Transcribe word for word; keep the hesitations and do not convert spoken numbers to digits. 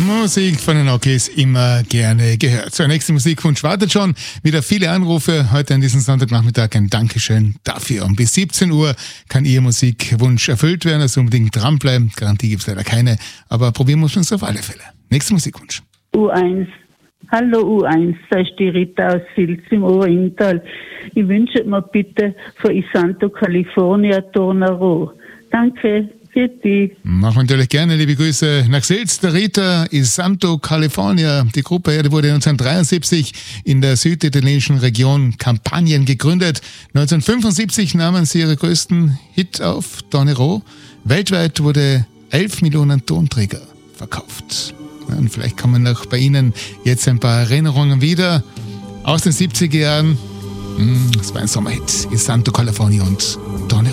Musik von den Ockys immer gerne gehört. So, der nächste Musikwunsch wartet schon. Wieder viele Anrufe heute an diesem Sonntagnachmittag. Ein Dankeschön dafür. Und bis siebzehn Uhr kann Ihr Musikwunsch erfüllt werden. Also unbedingt dranbleiben. Garantie gibt es leider keine. Aber probieren muss man es auf alle Fälle. Nächster Musikwunsch. U eins. Hallo U eins, da ist die Rita aus Silz im Oberinntal. Ich wünsche mir bitte von Isanto California Tornaro. Danke, Fitti. Machen wir natürlich gerne, liebe Grüße nach Silz. Der Rita Isanto California. Die Gruppe die wurde neunzehnhundertdreiundsiebzig in der süditalienischen Region Kampanien gegründet. neunzehnhundertfünfundsiebzig nahmen sie ihre größten Hit auf, Tornaro. Weltweit wurde elf Millionen Tonträger verkauft. Und vielleicht kommen noch bei Ihnen jetzt ein paar Erinnerungen wieder aus den siebziger Jahren. Das war ein Sommerhit. Isanto California und Tornaro.